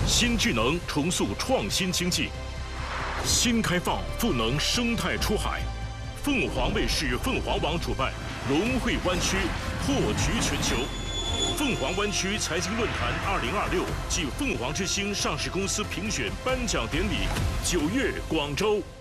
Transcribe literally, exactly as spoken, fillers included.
新智能重塑创新经济，新开放赋能生态出海。凤凰卫视凤凰网主办龙汇湾区破局全球。凤凰湾区财经论坛二零二六暨凤凰之星上市公司评选颁奖典礼，九月广州。